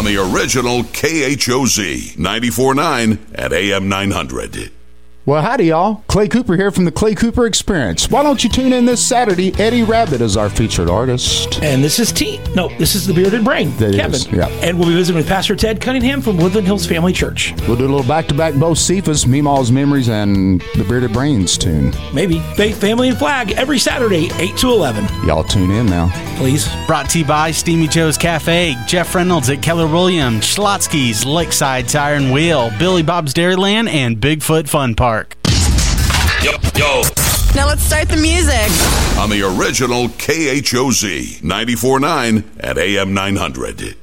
on the original KHOZ 94.9 at AM 900. Well, howdy, y'all. Clay Cooper here from the Clay Cooper Experience. Why don't you tune in this Saturday? Eddie Rabbit is our featured artist. And this is this is the Bearded Brain, Kevin. Yeah. And we'll be visiting with Pastor Ted Cunningham from Woodland Hills Family Church. We'll do a little back-to-back Bo Cephas, Meemaw's Memories, and the Bearded Brains tune. Maybe. Faith, Family, and Flag every Saturday, 8 to 11. Y'all tune in now. Please. Brought to you by Steamy Joe's Cafe, Jeff Reynolds at Keller Williams, Schlotsky's, Lakeside Tire and Wheel, Billy Bob's Dairyland, and Bigfoot Fun Park. Yo. Now let's start the music. On the original KHOZ 94.9 at AM 900.